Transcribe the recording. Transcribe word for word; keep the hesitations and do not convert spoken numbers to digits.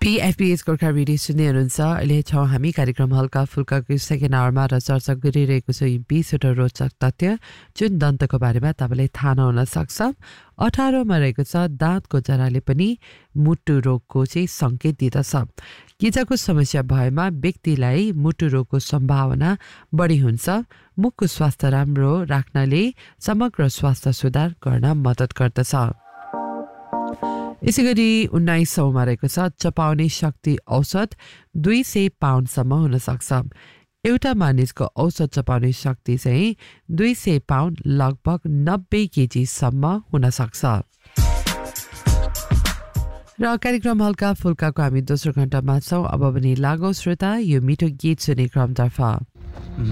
यदि FPS Gorkha radio सुन्दै हुनुहुन्छ अहिले छौँ हामी कार्यक्रम हल्का फुल्काको सेकेन्ड आवरमा र चर्चा गरिरहेको छ यी बीसवटा रोचक तथ्य जुन दन्तको बारेमा तपाईँलाई थाहा नहुन सक्छ। अठारमा रहेको छ दाँतको जराले पनि मुटु रोगको चाहिँ सङ्केत दिँदछ। गिजाको समस्या भएमा व्यक्तिलाई मुटु रोगको सम्भावना बढी हुन्छ। मुखको स्वास्थ्य राम्रो राख्नले समग्र स्वास्थ्य सुधार गर्न मद्दत गर्दछ। यसै गरी उन्नाइसौँमा रहेको छ चपाउने शक्ति औसत दुई सय पाउन्डसम्म हुनसक्छ। एउटा मानिसको औसत चपाउने शक्ति चाहिँ दुई सय पाउन्ड लगभग नब्बे केजीसम्म हुनसक्छ। र कार्यक्रम हल्का फुल्काको हामी दोस्रो घण्टामा छौँ। अब पनि लागौँ श्रोता यो मिठो गीत सुन्ने क्रमतर्फ।